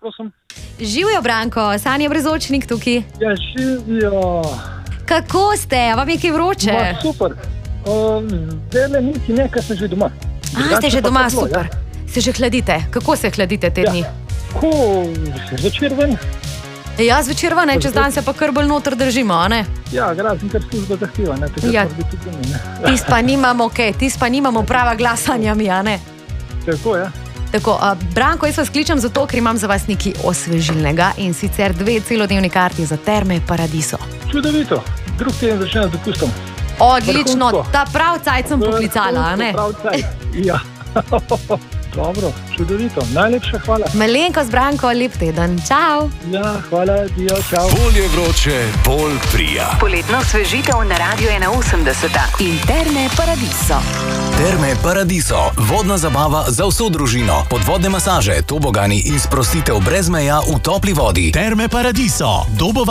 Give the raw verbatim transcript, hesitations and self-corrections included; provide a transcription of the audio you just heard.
prosim. Živijo, Branko, Sanja Brezočnik tukaj. Ja, živijo. Kako ste? Vam je kaj vroče? Ma, super. Zdaj le niti ne, ker sem že doma. A, ste že doma, toplo, super. Ja. Se že hladite? Kako se hladite te dni? Ja. Ko zvečer ven. Ja, zvečer ven, čez dan se pa kar bolj noter držimo, a ne? Ja, grazen, ker služba zahteva, ne? Tako Ja. mora biti tudi doma, ne? Tist pa nimamo, kaj, tist pa nimamo prava glasanja mi, a ne? Tako, ja. Tako, a, Branko, jaz vas kličem zato, ker imam za vas nekaj osvežilnega in sicer dve celodnevni karti za Terme Paradiso. Čudovito. Drug teden začne z dopustom. Odlično, Vrhunsko. ta prav cajt sem poklicala, a ne? Prav cajt. Ja. Dobro, čudovito. Najlepša hvala. Malenkost, Branko, lep teden. Čau! Ja, hvala, dio, čau. Bolje vroče, bolj prija. Poletno osvežitev na Radio ena osemdeset in Terme Paradiso. Terme Paradiso, vodna zabava za vso družino, podvodne masaže, tobogani in sprostitev brez meja v topli vodi. Terme Paradiso, Dobova